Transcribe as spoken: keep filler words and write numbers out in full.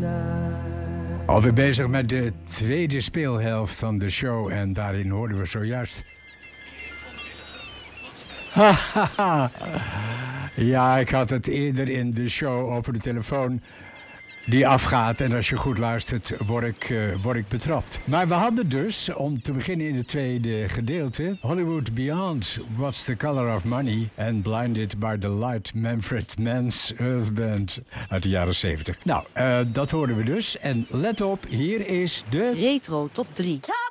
Alweer bezig met de tweede speelhelft van de show. En daarin hoorden we zojuist... Ja, ik had het eerder in de show over de telefoon die afgaat. En als je goed luistert, word ik, uh, word ik betrapt. Maar we hadden dus, om te beginnen in het tweede gedeelte... Hollywood Beyond, What's the Color of Money... en Blinded by the Light, Manfred Mann's Earth Band uit de jaren zeventig. Nou, uh, dat hoorden we dus. En let op, hier is de... Retro Top drie.